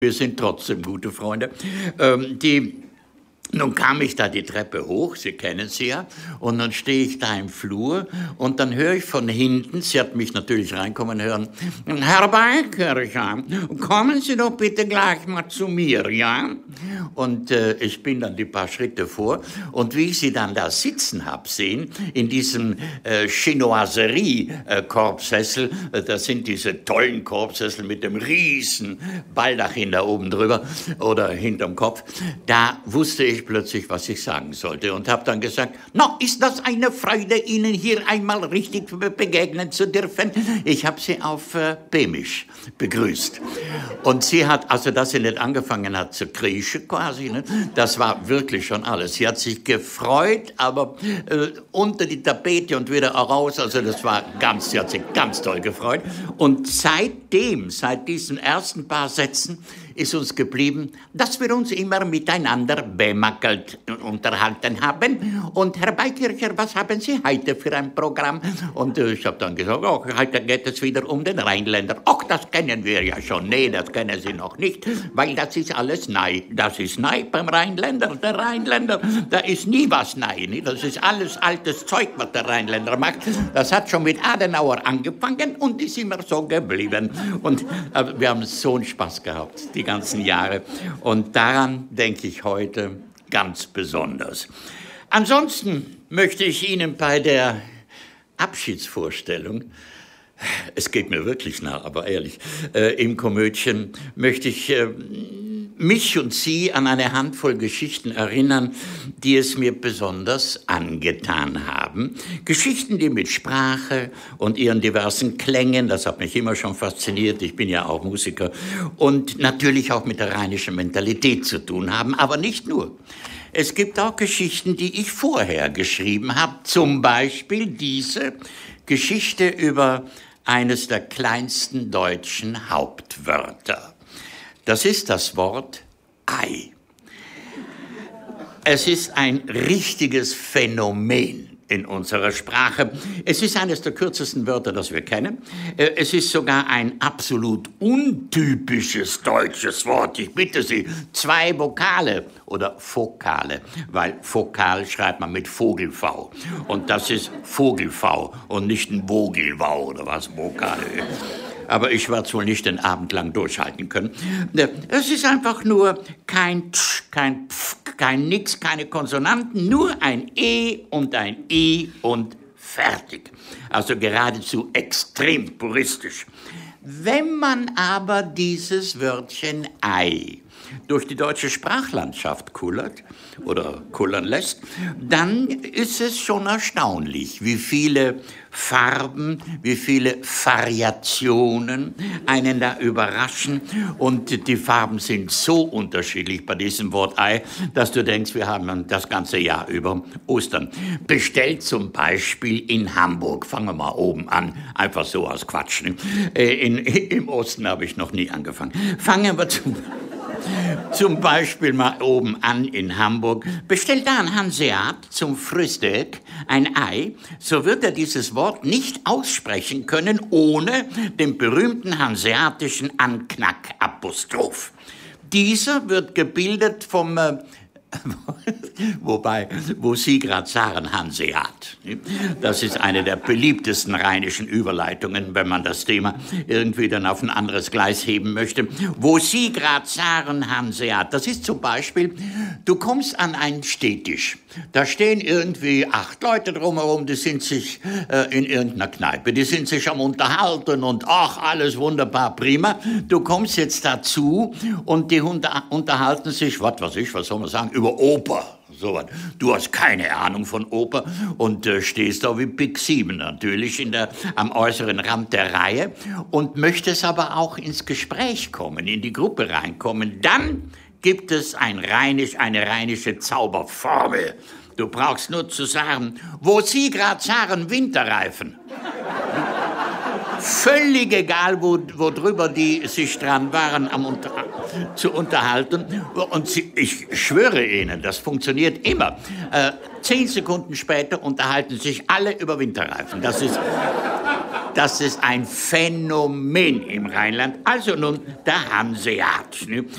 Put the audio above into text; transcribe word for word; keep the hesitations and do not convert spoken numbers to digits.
Wir sind trotzdem gute Freunde. Ähm, die, nun kam ich da die Treppe hoch, Sie kennen sie ja, und dann stehe ich da im Flur und dann höre ich von hinten, sie hat mich natürlich reinkommen hören, Herr Beikircher, kommen Sie doch bitte gleich mal zu mir, ja? Und äh, ich bin dann die paar Schritte vor und wie ich sie dann da sitzen habe sehen, in diesem äh, Chinoiserie-Korbsessel, äh, das sind diese tollen Korbsessel mit dem riesen Baldachin da oben drüber oder hinterm Kopf, da wusste ich plötzlich, was ich sagen sollte und habe dann gesagt, na, ist das eine Freude, Ihnen hier einmal richtig begegnen zu dürfen? Ich habe sie auf äh, Böhmisch begrüßt. Und sie hat, also dass sie nicht angefangen hat zu kriechen quasi, ne, das war wirklich schon alles. Sie hat sich gefreut, aber äh, unter die Tapete und wieder raus, also das war ganz, sie hat sich ganz toll gefreut. Und seitdem, seit diesen ersten paar Sätzen, ist uns geblieben, dass wir uns immer miteinander bemackelt unterhalten haben. Und Herr Beikircher, was haben Sie heute für ein Programm? Und äh, ich habe dann gesagt, oh, heute geht es wieder um den Rheinländer. Ach, das kennen wir ja schon. Nee, das kennen Sie noch nicht, weil das ist alles neu. Das ist neu beim Rheinländer. Der Rheinländer, da ist nie was neu. Ne? Das ist alles altes Zeug, was der Rheinländer macht. Das hat schon mit Adenauer angefangen und ist immer so geblieben. Und äh, wir haben so einen Spaß gehabt, die ganzen Jahre. Und daran denke ich heute ganz besonders. Ansonsten möchte ich Ihnen bei der Abschiedsvorstellung, es geht mir wirklich nah, aber ehrlich, äh, im Komödien möchte ich äh, mich und Sie an eine Handvoll Geschichten erinnern, die es mir besonders angetan haben. Geschichten, die mit Sprache und ihren diversen Klängen, das hat mich immer schon fasziniert, ich bin ja auch Musiker, und natürlich auch mit der rheinischen Mentalität zu tun haben, aber nicht nur. Es gibt auch Geschichten, die ich vorher geschrieben habe, zum Beispiel diese Geschichte über eines der kleinsten deutschen Hauptwörter. Das ist das Wort Ei. Es ist ein richtiges Phänomen in unserer Sprache. Es ist eines der kürzesten Wörter, das wir kennen. Es ist sogar ein absolut untypisches deutsches Wort. Ich bitte Sie, zwei Vokale oder Vokale, weil Vokal schreibt man mit Vogel-V. Und das ist Vogel-V und nicht ein Vogelwau oder was, Vokale. Aber ich werde es wohl nicht den Abend lang durchhalten können. Es ist einfach nur kein Tsch, kein Pf, kein Nix, keine Konsonanten, nur ein E und ein I und fertig. Also geradezu extrem puristisch. Wenn man aber dieses Wörtchen Ei durch die deutsche Sprachlandschaft kullert oder kullern lässt, dann ist es schon erstaunlich, wie viele Farben, wie viele Variationen einen da überraschen. Und die Farben sind so unterschiedlich bei diesem Wort Ei, dass du denkst, wir haben das ganze Jahr über Ostern. Bestellt zum Beispiel in Hamburg, fangen wir mal oben an, einfach so aus Quatsch. Ne? In, Im Osten habe ich noch nie angefangen. Fangen wir zum... Zum Beispiel mal oben an in Hamburg. Bestellt da ein Hanseat zum Frühstück ein Ei, so wird er dieses Wort nicht aussprechen können ohne den berühmten hanseatischen Anknack-Apostroph. Dieser wird gebildet vom... Äh, Wobei, wo Sie gerade sagen, Hanseat. Das ist eine der beliebtesten rheinischen Überleitungen, wenn man das Thema irgendwie dann auf ein anderes Gleis heben möchte. Wo Sie gerade sagen, Hanseat, das ist zum Beispiel, du kommst an einen Stehtisch. Da stehen irgendwie acht Leute drumherum, die sind sich äh, in irgendeiner Kneipe, die sind sich am Unterhalten und ach, alles wunderbar, prima. Du kommst jetzt dazu und die unter unterhalten sich, was weiß ich, was soll man sagen, über Oper. So was. Du hast keine Ahnung von Oper und äh, stehst da wie Big Sieben natürlich in der, am äußeren Rand der Reihe und möchtest aber auch ins Gespräch kommen, in die Gruppe reinkommen. Dann gibt es ein rheinisch, eine rheinische Zauberformel. Du brauchst nur zu sagen, wo Sie gerade sagen, Winterreifen. Völlig egal, wo, wo drüber die sich dran waren, am unter, zu unterhalten. Und sie, ich schwöre Ihnen, das funktioniert immer. Äh, zehn Sekunden später unterhalten sich alle über Winterreifen. Das ist, das ist ein Phänomen im Rheinland. Also nun der Hanseat. Ne?